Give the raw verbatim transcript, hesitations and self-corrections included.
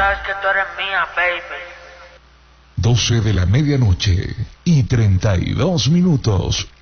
sabes que tú eres mía, baby. doce de la medianoche y treinta y dos minutos.